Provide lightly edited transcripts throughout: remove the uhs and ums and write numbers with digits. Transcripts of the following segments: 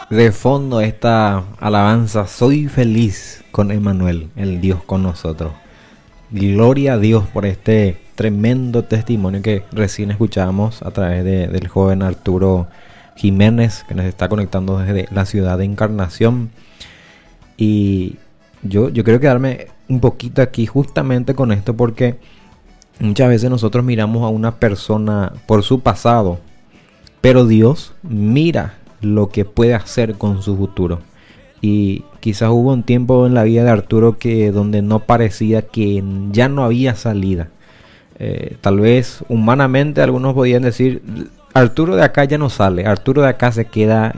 De fondo esta alabanza, soy feliz con Emmanuel, el Dios con nosotros. Gloria a Dios por este tremendo testimonio que recién escuchábamos a través del joven Arturo Jiménez, que nos está conectando desde la ciudad de Encarnación. Y yo quiero quedarme un poquito aquí justamente con esto, porque muchas veces nosotros miramos a una persona por su pasado, pero Dios mira lo que puede hacer con su futuro. Y quizás hubo un tiempo en la vida de Arturo que donde no parecía que ya no había salida. Tal vez humanamente algunos podían decir, Arturo de acá ya no sale, Arturo de acá se queda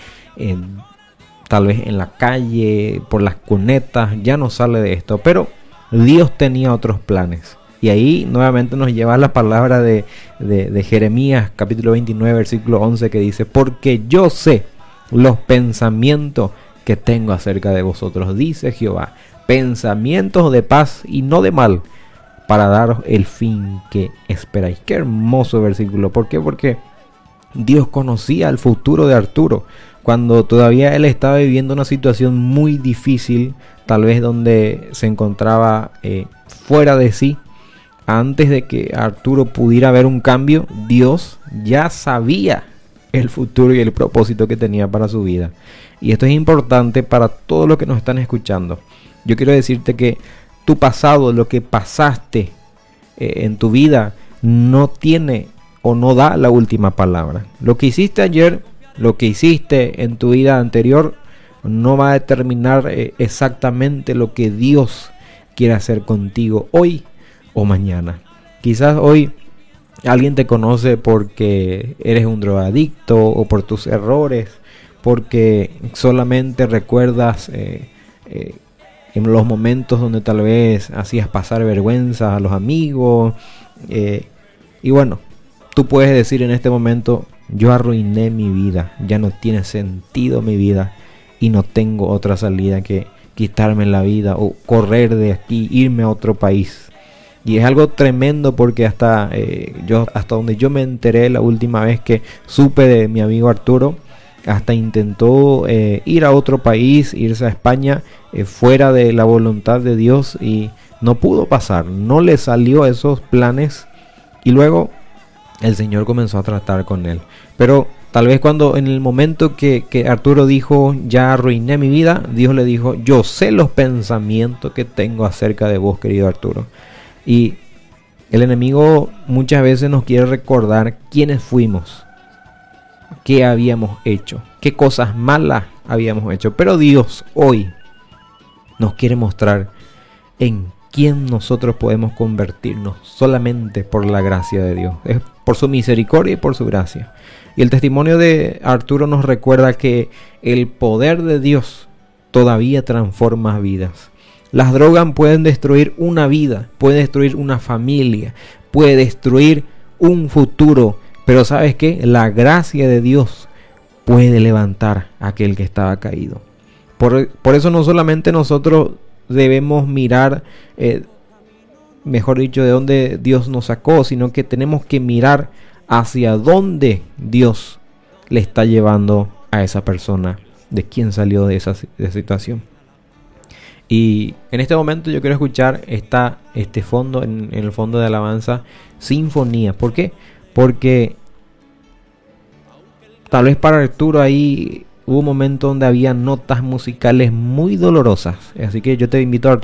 tal vez en la calle, por las cunetas, ya no sale de esto. Pero Dios tenía otros planes. Y ahí nuevamente nos lleva la palabra de Jeremías capítulo 29 versículo 11, que dice: porque yo sé los pensamientos que tengo acerca de vosotros, dice Jehová, pensamientos de paz y no de mal, para daros el fin que esperáis. Qué hermoso versículo. ¿Por qué? Porque Dios conocía el futuro de Arturo, cuando todavía él estaba viviendo una situación muy difícil, tal vez donde se encontraba fuera de sí. Antes de que Arturo pudiera ver un cambio, Dios ya sabía el futuro y el propósito que tenía para su vida. Y esto es importante para todos los que nos están escuchando. Yo quiero decirte que tu pasado, lo que pasaste en tu vida, no tiene o no da la última palabra. Lo que hiciste ayer, lo que hiciste en tu vida anterior, no va a determinar exactamente lo que Dios quiere hacer contigo hoy o mañana. Quizás hoy alguien te conoce porque eres un drogadicto, o por tus errores, porque solamente recuerdas en los momentos donde tal vez hacías pasar vergüenza a los amigos, y bueno, tú puedes decir en este momento: yo arruiné mi vida, ya no tiene sentido mi vida y no tengo otra salida que quitarme la vida o correr de aquí, irme a otro país. Y es algo tremendo, porque hasta donde yo me enteré la última vez que supe de mi amigo Arturo, hasta intentó ir a otro país, irse a España, fuera de la voluntad de Dios, y no pudo pasar, no le salió esos planes, y luego el Señor comenzó a tratar con él. Pero tal vez cuando en el momento que Arturo dijo: ya arruiné mi vida, Dios le dijo: yo sé los pensamientos que tengo acerca de vos, querido Arturo. Y el enemigo muchas veces nos quiere recordar quiénes fuimos, qué habíamos hecho, qué cosas malas habíamos hecho. Pero Dios hoy nos quiere mostrar en quién nosotros podemos convertirnos solamente por la gracia de Dios. Es por su misericordia y por su gracia. Y el testimonio de Arturo nos recuerda que el poder de Dios todavía transforma vidas. Las drogas pueden destruir una vida, pueden destruir una familia, puede destruir un futuro. Pero ¿sabes qué? La gracia de Dios puede levantar a aquel que estaba caído. Por eso no solamente nosotros debemos mirar, mejor dicho, de dónde Dios nos sacó, sino que tenemos que mirar hacia dónde Dios le está llevando a esa persona, de quién salió de esa situación. Y en este momento yo quiero escuchar este fondo, en el fondo de alabanza, sinfonía. ¿Por qué? Porque tal vez para Arturo ahí hubo un momento donde había notas musicales muy dolorosas. Así que yo te invito, Arturo,